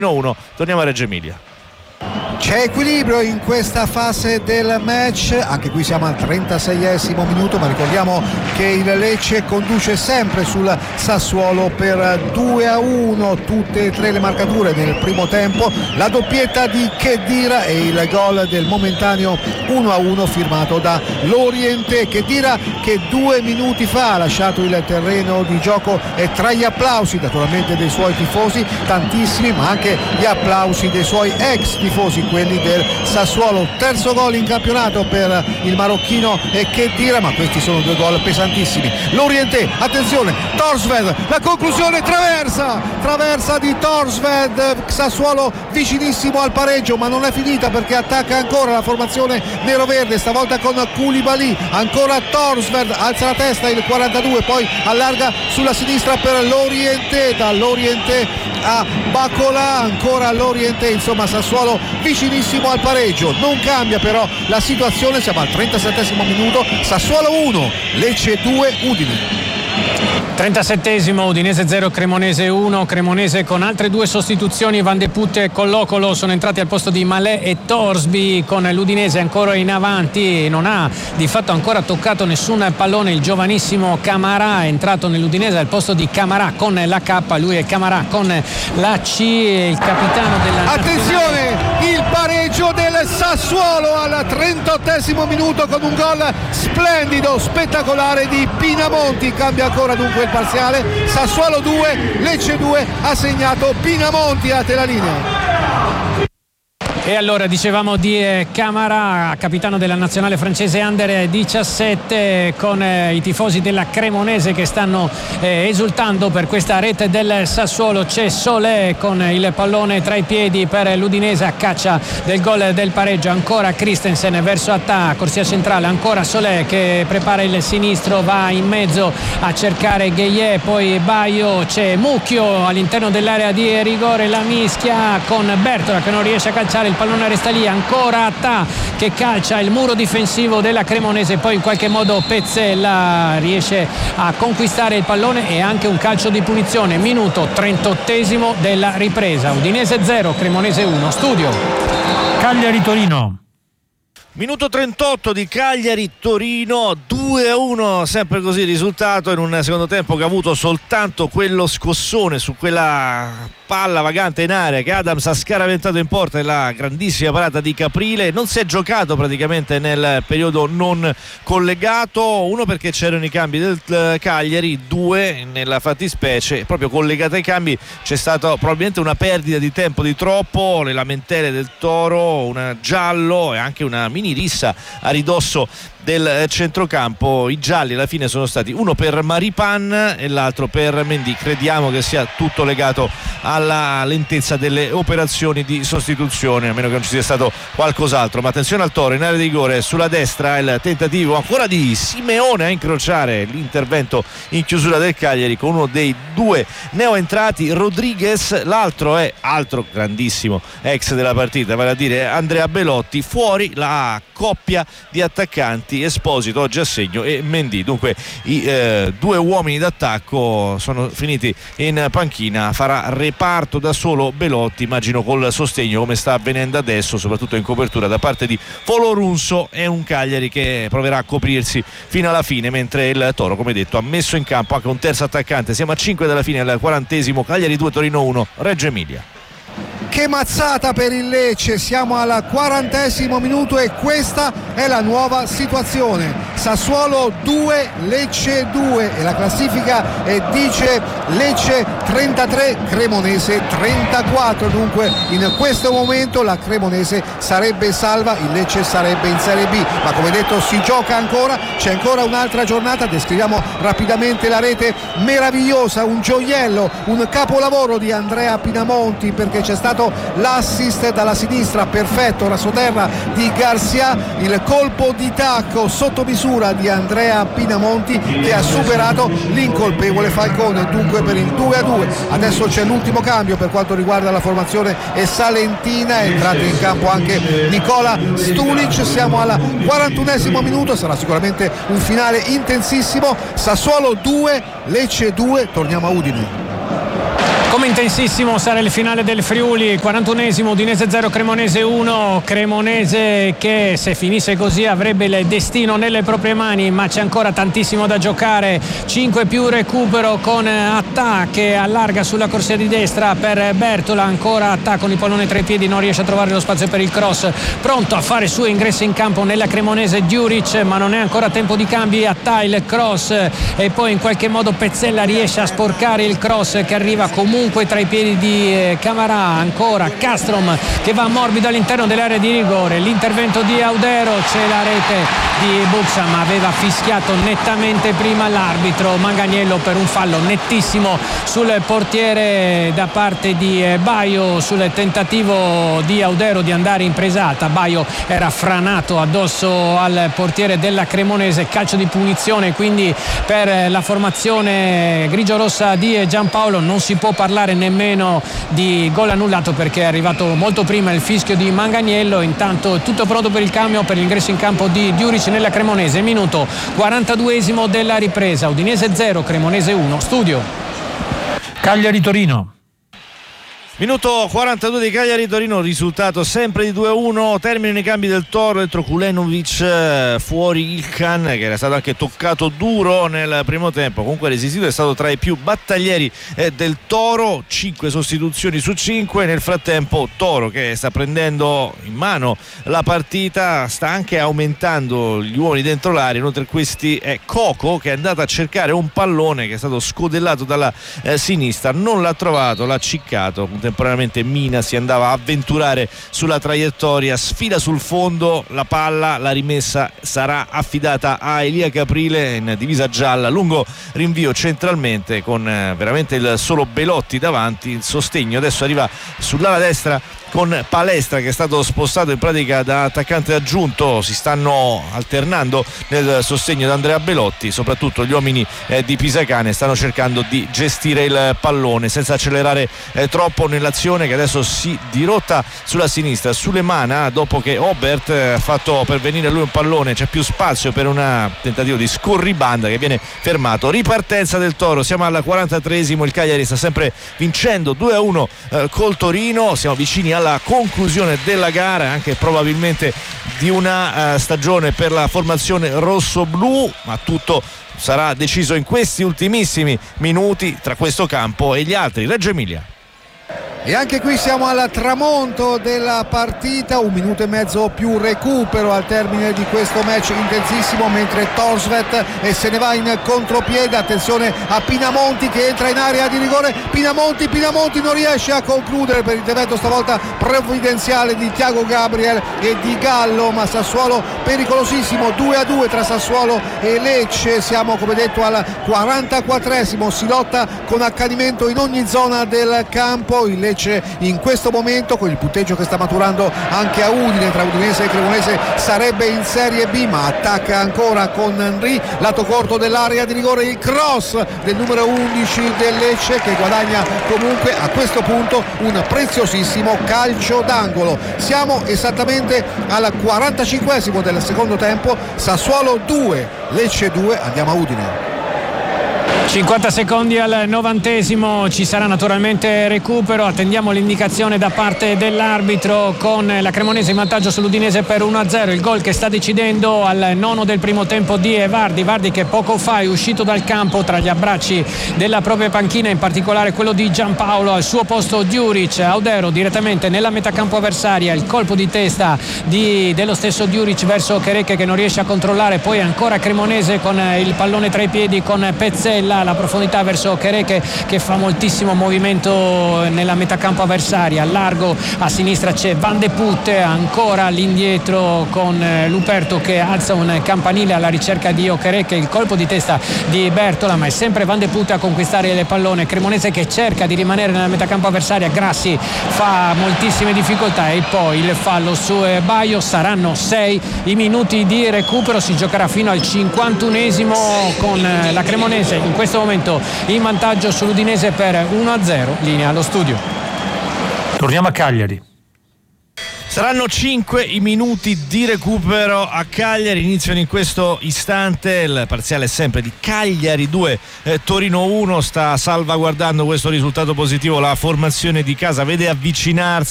1-1. Torniamo a Reggio Emilia. C'è equilibrio in questa fase del match, anche qui siamo al 36esimo minuto, ma ricordiamo che il Lecce conduce sempre sul Sassuolo per 2-1, tutte e tre le marcature nel primo tempo, la doppietta di Khedira e il gol del momentaneo 1-1 firmato da Lorientè. Khedira che 2 minuti fa ha lasciato il terreno di gioco e tra gli applausi naturalmente dei suoi tifosi, tantissimi, ma anche gli applausi dei suoi ex tifosi, quelli del Sassuolo. Terzo gol in campionato per il marocchino e Khedira, ma questi sono 2 gol pesantissimi. Lorientè, attenzione, Thorstvedt, la conclusione, traversa di Thorstvedt, Sassuolo vicinissimo al pareggio, ma non è finita perché attacca ancora la formazione neroverde, stavolta con Koulibaly, ancora Thorstvedt, alza la testa il 42, poi allarga sulla sinistra per Lorientè, da Lorientè a Bacola, ancora Lorientè, insomma Sassuolo vicinissimo al pareggio. Non cambia però la situazione, siamo al 37esimo minuto, Sassuolo 1, Lecce 2, Udine. 37esimo, Udinese 0, Cremonese 1. Cremonese con altre 2 sostituzioni, Van de Put e Collocolo sono entrati al posto di Malè e Torsby, con l'Udinese ancora in avanti. Non ha di fatto ancora toccato nessun pallone il giovanissimo Camarà, è entrato nell'Udinese al posto di Camarà con la K, lui è Camarà con la C, il capitano della attenzione, il pareggio del Sassuolo al 38esimo minuto con un gol splendido, spettacolare di Pinamonti. Cambia ancora dunque il parziale, Sassuolo 2, Lecce 2, ha segnato Pinamonti. A te la linea. E allora dicevamo di Camarà, capitano della nazionale francese Under 17, con i tifosi della Cremonese che stanno esultando per questa rete del Sassuolo. C'è Solé con il pallone tra i piedi per l'Udinese a caccia del gol del pareggio, ancora Christensen verso Attà, corsia centrale, ancora Solé che prepara il sinistro, va in mezzo a cercare Gueye, poi Baio, c'è Mucchio all'interno dell'area di rigore, la mischia con Bertola che non riesce a calciare, il pallone resta lì, ancora Attà che calcia il muro difensivo della Cremonese, poi in qualche modo Pezzella riesce a conquistare il pallone e anche un calcio di punizione. Minuto 38esimo della ripresa, Udinese 0, Cremonese 1. Studio Cagliari-Torino. Minuto 38 di Cagliari-Torino, 2-1, sempre così il risultato in un secondo tempo che ha avuto soltanto quello scossone su quella palla vagante in area che Adams ha scaraventato in porta e la grandissima parata di Caprile. Non si è giocato praticamente nel periodo non collegato, 1 perché c'erano i cambi del Cagliari, 2 nella fattispecie proprio collegata ai cambi c'è stata probabilmente una perdita di tempo di troppo, le lamentele del Toro, un giallo e anche una mini rissa a ridosso del centrocampo. I gialli alla fine sono stati uno per Maripan e l'altro per Mendy. Crediamo che sia tutto legato alla lentezza delle operazioni di sostituzione, a meno che non ci sia stato qualcos'altro. Ma attenzione al Toro in area di rigore, sulla destra il tentativo ancora di Simeone a incrociare l'intervento in chiusura del Cagliari con uno dei 2 neoentrati, Rodriguez. L'altro è altro grandissimo ex della partita, vale a dire Andrea Belotti. Fuori la coppia di attaccanti Esposito oggi a segno e Mendy. Dunque i 2 uomini d'attacco sono finiti in panchina, farà reparto da solo Belotti, immagino col sostegno come sta avvenendo adesso, soprattutto in copertura da parte di Folorunso. È un Cagliari che proverà a coprirsi fino alla fine, mentre il Toro, come detto, ha messo in campo anche un terzo attaccante. Siamo a 5 dalla fine, al 40esimo, Cagliari 2 Torino 1, Reggio Emilia. Che mazzata per il Lecce, siamo al 40esimo minuto e questa è la nuova situazione. Sassuolo 2, Lecce 2 e la classifica dice Lecce 33, Cremonese 34. Dunque in questo momento la Cremonese sarebbe salva, il Lecce sarebbe in Serie B, ma come detto si gioca ancora, c'è ancora un'altra giornata. Descriviamo rapidamente la rete meravigliosa, un gioiello, un capolavoro di Andrea Pinamonti, perché c'è stato l'assist dalla sinistra perfetto, rasoterra di Garcia, il colpo di tacco sotto misura di Andrea Pinamonti che ha superato l'incolpevole Falcone, dunque per il 2-2. Adesso c'è l'ultimo cambio per quanto riguarda la formazione salentina, è entrato in campo anche Nicola Stulic. Siamo al 41esimo minuto, sarà sicuramente un finale intensissimo. Sassuolo 2, Lecce 2, torniamo a Udine. Come intensissimo sarà il finale del Friuli, 41esimo, Udinese 0, Cremonese 1. Cremonese che se finisse così avrebbe il destino nelle proprie mani, ma c'è ancora tantissimo da giocare. 5 più recupero con Attà che allarga sulla corsia di destra per Bertola, ancora Attà con il pallone tra i piedi, non riesce a trovare lo spazio per il cross, pronto a fare il suo ingresso in campo nella Cremonese Djuric, ma non è ancora tempo di cambi. Attà il cross e poi in qualche modo Pezzella riesce a sporcare il cross che arriva comunque tra i piedi di Camarà. Ancora Castrom che va morbido all'interno dell'area di rigore, l'intervento di Audero, c'è la rete di Buxa, ma aveva fischiato nettamente prima l'arbitro Manganiello per un fallo nettissimo sul portiere da parte di Baio, sul tentativo di Audero di andare in presata. Baio era franato addosso al portiere della Cremonese, calcio di punizione quindi per la formazione grigio-rossa di Giampaolo. Non si può parlare nemmeno di gol annullato perché è arrivato molto prima il fischio di Manganiello. Intanto tutto pronto per il cambio, per l'ingresso in campo di Djuric nella Cremonese. Minuto 42esimo della ripresa, Udinese 0, Cremonese 1. Studio Cagliari-Torino. Minuto 42 di Cagliari-Torino, risultato sempre di 2-1, terminano i cambi del Toro, dentro Kulenovic, fuori Ilkan che era stato anche toccato duro nel primo tempo. Comunque Resistito è stato tra i più battaglieri del Toro, 5 sostituzioni su 5. Nel frattempo Toro che sta prendendo in mano la partita, sta anche aumentando gli uomini dentro l'area. Inoltre questi è Coco che è andato a cercare un pallone che è stato scodellato dalla sinistra, non l'ha trovato, l'ha ciccato. Contemporaneamente Mina si andava a avventurare sulla traiettoria, sfida sul fondo, la palla, la rimessa sarà affidata a Elia Caprile in divisa gialla, lungo rinvio centralmente con veramente il solo Belotti davanti, il sostegno adesso arriva sull'ala destra con Palestra che è stato spostato in pratica da attaccante aggiunto. Si stanno alternando nel sostegno da Andrea Belotti, soprattutto gli uomini di Pisacane stanno cercando di gestire il pallone senza accelerare troppo nell'azione che adesso si dirotta sulla sinistra. Sulemana, dopo che Obert ha fatto pervenire a lui un pallone, c'è più spazio per un tentativo di scorribanda che viene fermato. Ripartenza del Toro, siamo al 43esimo, il Cagliari sta sempre vincendo 2-1 col Torino, siamo vicini alla conclusione della gara, anche probabilmente di una stagione per la formazione rosso-blu, ma tutto sarà deciso in questi ultimissimi minuti tra questo campo e gli altri. Reggio Emilia. E anche qui siamo al tramonto della partita, 1 minuto e mezzo più recupero al termine di questo match intensissimo, mentre Torsvet se ne va in contropiede. Attenzione a Pinamonti che entra in area di rigore, Pinamonti non riesce a concludere per intervento stavolta provvidenziale di Thiago Gabriel e di Gallo, ma Sassuolo pericolosissimo, 2-2 tra Sassuolo e Lecce. Siamo come detto al 44esimo, si lotta con accanimento in ogni zona del campo. Il Lecce in questo momento, con il punteggio che sta maturando anche a Udine, tra Udinese e Cremonese, sarebbe in Serie B, ma attacca ancora con Henry, lato corto dell'area di rigore, il cross del numero 11 del Lecce che guadagna comunque a questo punto un preziosissimo calcio d'angolo. Siamo esattamente al 45esimo del secondo tempo, Sassuolo 2, Lecce 2, andiamo a Udine. 50 secondi al 90esimo, ci sarà naturalmente recupero, attendiamo l'indicazione da parte dell'arbitro con la Cremonese in vantaggio sull'Udinese per 1-0. Il gol che sta decidendo al nono del primo tempo di Vardi che poco fa è uscito dal campo tra gli abbracci della propria panchina, in particolare quello di Giampaolo, al suo posto Djuric. Audero direttamente nella metacampo avversaria, il colpo di testa dello stesso Djuric verso Cherecche che non riesce a controllare, poi ancora Cremonese con il pallone tra i piedi con Pezzella, la profondità verso Cherecche che fa moltissimo movimento nella metacampo avversaria. Largo a sinistra c'è Van de Putte, ancora all'indietro con Luperto che alza un campanile alla ricerca di Cherecche, il colpo di testa di Bertola, ma è sempre Van de Putte a conquistare il pallone. Cremonese che cerca di rimanere nella metacampo avversaria, Grassi fa moltissime difficoltà e poi il fallo su Baio. Saranno 6 i minuti di recupero, si giocherà fino al 51esimo con la Cremonese in questo momento in vantaggio sull'Udinese per 1-0. Linea allo studio. Torniamo a Cagliari. Saranno 5 i minuti di recupero a Cagliari, iniziano in questo istante, il parziale è sempre di Cagliari 2, Torino 1, sta salvaguardando questo risultato positivo la formazione di casa, vede avvicinarsi